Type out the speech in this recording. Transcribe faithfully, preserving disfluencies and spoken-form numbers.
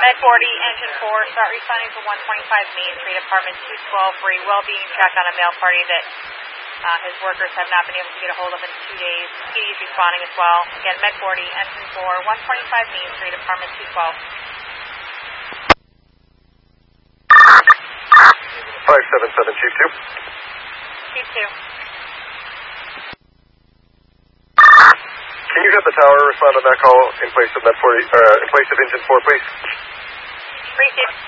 Med forty, engine four, start responding to one twenty-five Main Street, apartment two twelve, for a well-being check on a mail party that uh, his workers have not been able to get a hold of in two days. P D is responding as well. Again, Med forty, engine four, one twenty-five Main Street, apartment two twelve. five seven seven, Chief two. Chief two. Can you have the tower respond on that call in place of Med forty, uh, in place of engine four, please? Received.